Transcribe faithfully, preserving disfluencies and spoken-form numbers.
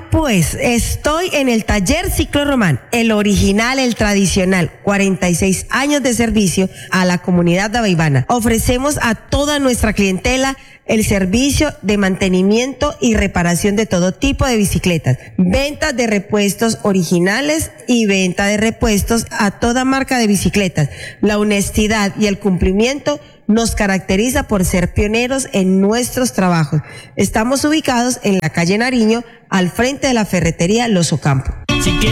pues, estoy en el taller Ciclo Román, el original, el tradicional, cuarenta y seis años de servicio a la comunidad de Abaibana. Ofrecemos a toda nuestra clientela el servicio de mantenimiento y reparación de todo tipo de bicicletas, ventas de repuestos originales y venta de repuestos a toda marca de bicicletas. La honestidad y el cumplimiento nos caracteriza por ser pioneros en nuestros trabajos. Estamos ubicados en la calle Nariño, al frente de la ferretería Los Ocampo.